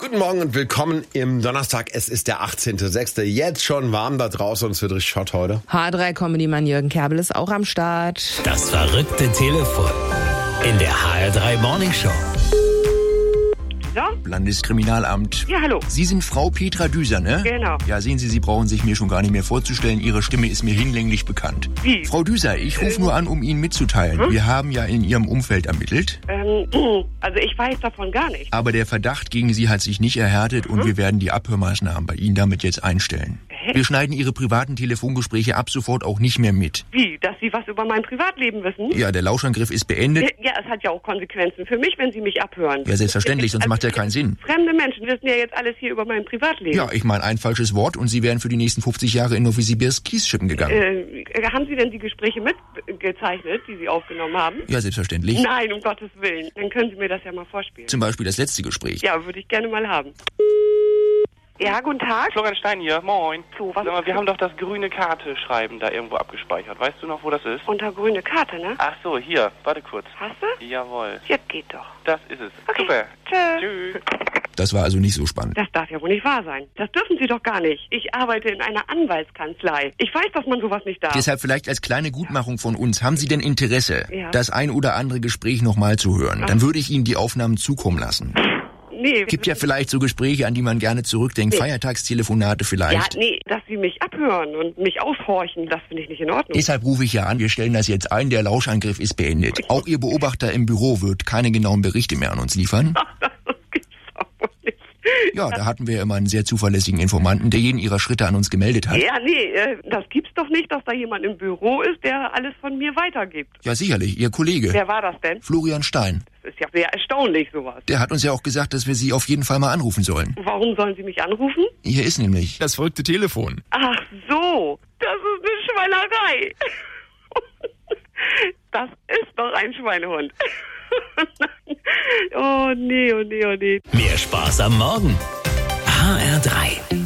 Guten Morgen und willkommen im Donnerstag. Es ist der 18.06. Jetzt schon warm da draußen und es wird richtig hot heute. H3-Comedy-Mann Jürgen Kerbel ist auch am Start. Das verrückte Telefon in der HR3 Morning Show. So? Landeskriminalamt. Ja, hallo. Sie sind Frau Petra Düser, ne? Genau. Ja, sehen Sie, Sie brauchen sich mir schon gar nicht mehr vorzustellen. Ihre Stimme ist mir hinlänglich bekannt. Wie? Frau Düser, ich rufe nur an, um Ihnen mitzuteilen. Wir haben ja in Ihrem Umfeld ermittelt. Also ich weiß davon gar nicht. Aber der Verdacht gegen Sie hat sich nicht erhärtet und wir werden die Abhörmaßnahmen bei Ihnen damit jetzt einstellen. Wir schneiden Ihre privaten Telefongespräche ab sofort auch nicht mehr mit. Wie? Dass Sie was über mein Privatleben wissen? Ja, der Lauschangriff ist beendet. Ja, es hat ja auch Konsequenzen für mich, wenn Sie mich abhören. Ja, selbstverständlich, sonst macht ja keinen Sinn. Fremde Menschen wissen ja jetzt alles hier über mein Privatleben. Ja, ich meine ein falsches Wort und Sie wären für die nächsten 50 Jahre in Novosibirsk Kies schippen gegangen. Haben Sie denn die Gespräche mitgezeichnet, die Sie aufgenommen haben? Ja, selbstverständlich. Nein, um Gottes Willen. Dann können Sie mir das ja mal vorspielen. Zum Beispiel das letzte Gespräch. Ja, würde ich gerne mal haben. Ja, guten Tag. Florian Stein hier, moin. So, was? Sag mal, wir haben doch das grüne Karte-Schreiben da irgendwo abgespeichert. Weißt du noch, wo das ist? Unter grüne Karte, ne? Ach so, hier, warte kurz. Hast du? Jawohl, Jetzt geht doch. das ist es. Okay. Super. Tschüss. Tschüss. Das war also nicht so spannend. Das darf ja wohl nicht wahr sein. Das dürfen Sie doch gar nicht. Ich arbeite in einer Anwaltskanzlei. Ich weiß, dass man sowas nicht darf. Deshalb vielleicht als kleine Gutmachung von uns. Haben Sie denn Interesse, Ja. das ein oder andere Gespräch nochmal zu hören? Dann würde ich Ihnen die Aufnahmen zukommen lassen. Nee. Gibt ja vielleicht so Gespräche, an die man gerne zurückdenkt. Feiertagstelefonate Ja, vielleicht. nee, dass Sie mich abhören und mich aushorchen, das finde ich nicht in Ordnung. Deshalb rufe ich ja an, wir stellen das jetzt ein, der Lauschangriff ist beendet. Auch Ihr Beobachter im Büro wird keine genauen Berichte mehr an uns liefern. Das gibt's auch wohl nicht. Ja, da hatten wir immer einen sehr zuverlässigen Informanten, der jeden Ihrer Schritte an uns gemeldet hat. Ja, nee, das gibt's doch nicht, dass da jemand im Büro ist, der alles von mir weitergibt. Ja, sicherlich, Ihr Kollege. Wer war das denn? Florian Stein. Das ist ja sehr erstaunlich, sowas. Der hat uns ja auch gesagt, dass wir Sie auf jeden Fall mal anrufen sollen. Warum sollen Sie mich anrufen? Hier ist nämlich das verrückte Telefon. Ach so, das ist eine Schweinerei. Das ist doch ein Schweinehund. Oh nee, oh nee, oh nee. Mehr Spaß am Morgen. HR3.